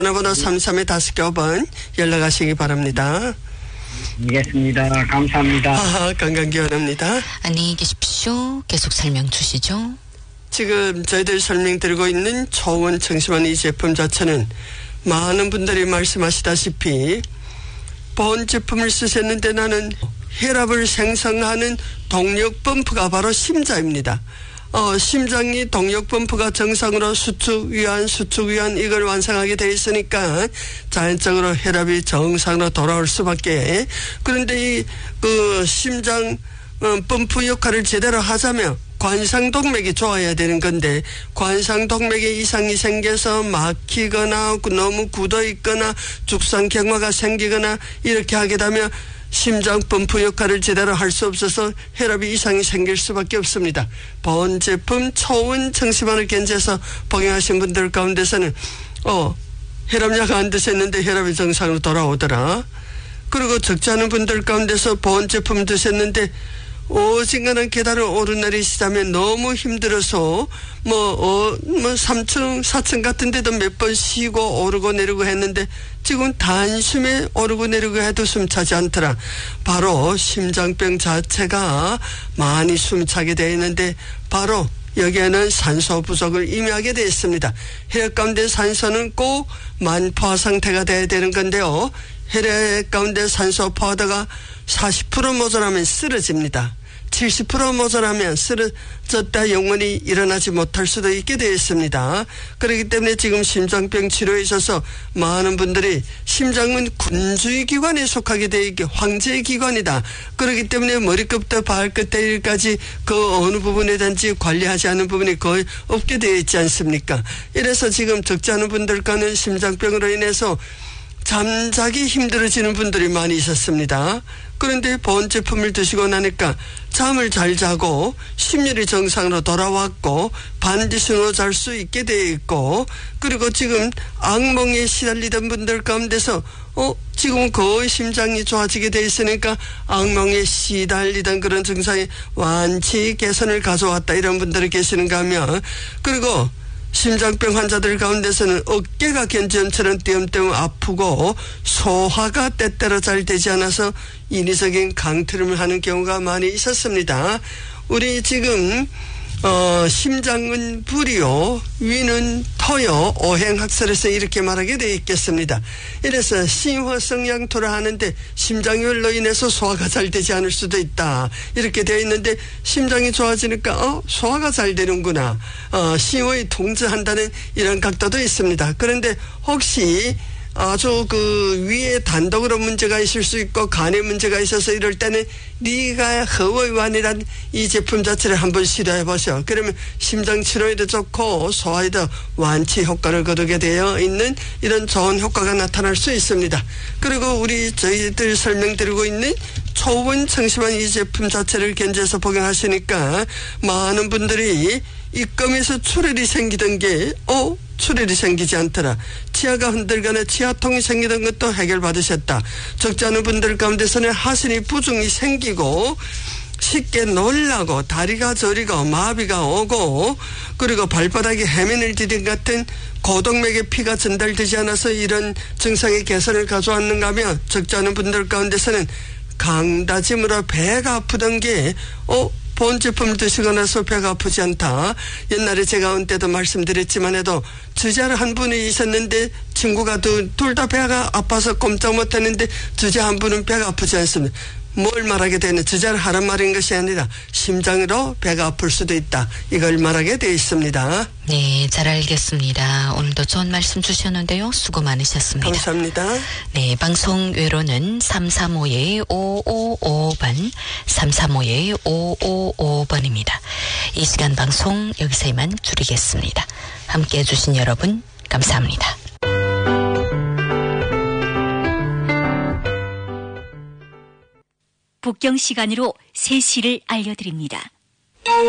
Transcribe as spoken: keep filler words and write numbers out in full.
전화번호 삼삼의 다섯 개 오 번 연락하시기 바랍니다. 알겠습니다. 감사합니다. 아, 건강기원입니다. 안녕히 계십시오. 계속 설명 주시죠. 지금 저희들 설명드리고 있는 초원 청심환 이 제품 자체는 많은 분들이 말씀하시다시피 본 제품을 쓰셨는데 나는 혈압을 생성하는 동력 펌프가 바로 심자입니다. 어, 심장이 동력 펌프가 정상으로 수축, 위안, 수축, 위안 이걸 완성하게 돼 있으니까 자연적으로 혈압이 정상으로 돌아올 수밖에. 그런데 이 그 심장 어, 펌프 역할을 제대로 하자면 관상동맥이 좋아야 되는 건데 관상동맥에 이상이 생겨서 막히거나 너무 굳어 있거나 죽상경화가 생기거나 이렇게 하게 되면 심장 펌프 역할을 제대로 할 수 없어서 혈압이 이상이 생길 수밖에 없습니다. 본 제품 초원 청심환을 견제해서 복용하신 분들 가운데서는 어 혈압약 안 드셨는데 혈압이 정상으로 돌아오더라. 그리고 적지 않은 분들 가운데서 본 제품 드셨는데 오직간한 계단을 오르내리시자면 너무 힘들어서 뭐, 어, 뭐 삼 층, 사 층 같은 데도 몇 번 쉬고 오르고 내리고 했는데 지금 단숨에 오르고 내리고 해도 숨차지 않더라. 바로 심장병 자체가 많이 숨차게 되어 있는데 바로 여기에는 산소 부족을 의미하게 되어 있습니다. 혈액 가운데 산소는 꼭 만포화 상태가 돼야 되는 건데요. 혈액 가운데 산소 포화도가 사십 퍼센트 모자라면 쓰러집니다. 칠십 퍼센트 모자라면 쓰러졌다 영원히 일어나지 못할 수도 있게 되어 있습니다. 그렇기 때문에 지금 심장병 치료에 있어서 많은 분들이 심장은 군주의 기관에 속하게 되어 있게 황제의 기관이다. 그렇기 때문에 머리끝부터 발끝까지 그 어느 부분에든지 관리하지 않는 부분이 거의 없게 되어 있지 않습니까? 이래서 지금 적지 않은 분들과는 심장병으로 인해서 잠자기 힘들어지는 분들이 많이 있었습니다. 그런데 본 제품을 드시고 나니까 잠을 잘 자고 심혈이 정상으로 돌아왔고 반드시로 잘 수 있게 되어 있고 그리고 지금 악몽에 시달리던 분들 가운데서 어 지금 거의 심장이 좋아지게 되어 있으니까 악몽에 시달리던 그런 증상이 완치 개선을 가져왔다 이런 분들이 계시는가 하면 그리고 심장병 환자들 가운데서는 어깨가 견지염처럼 띄엄띄엄 아프고 소화가 때때로 잘 되지 않아서 인위적인 강트름을 하는 경우가 많이 있었습니다. 우리 지금 어, 심장은 불이요, 위는 터요, 오행학설에서 이렇게 말하게 되어 있겠습니다. 이래서 심화성양토라 하는데 심장열로 인해서 소화가 잘 되지 않을 수도 있다. 이렇게 되어 있는데 심장이 좋아지니까 어, 소화가 잘 되는구나. 어, 심호에 통제한다는 이런 각도도 있습니다. 그런데 혹시 아주 그 위에 단독으로 문제가 있을 수 있고 간에 문제가 있어서 이럴 때는 네가 허위완이란 이 제품 자체를 한번 시도해 보셔. 그러면 심장 치료에도 좋고 소화에도 완치 효과를 거두게 되어 있는 이런 좋은 효과가 나타날 수 있습니다. 그리고 우리 저희들 설명드리고 있는 초원 청심환 이 제품 자체를 견제해서 복용하시니까 많은 분들이 입금에서 출혈이 생기던 게 어? 출혈이 생기지 않더라. 치아가 흔들거나 치아통이 생기던 것도 해결받으셨다. 적지 않은 분들 가운데서는 하신이 부종이 생기고 쉽게 놀라고 다리가 저리고 마비가 오고 그리고 발바닥에 해면을 디딘 같은 고동맥에 피가 전달되지 않아서 이런 증상의 개선을 가져왔는가 하면 적지 않은 분들 가운데서는 강다짐으로 배가 아프던 게 어? 본 제품을 드시고 나서 배가 아프지 않다. 옛날에 제가 온 때도 말씀드렸지만 해도 주자 한 분이 있었는데 친구가 둘 다 배가 아파서 꼼짝 못했는데 주자 한 분은 배가 아프지 않습니다. 뭘 말하게 되는 주자를 하란 말인 것이 아니라 심장으로 배가 아플 수도 있다. 이걸 말하게 되어 있습니다. 네, 잘 알겠습니다. 오늘도 좋은 말씀 주셨는데요. 수고 많으셨습니다. 감사합니다. 네, 방송 외로는 삼삼오 오오오 번, 삼삼오 오오오 번입니다. 이 시간 방송 여기서 이만 줄이겠습니다. 함께해 주신 여러분 감사합니다. 북경 시간으로 세 시를 알려드립니다.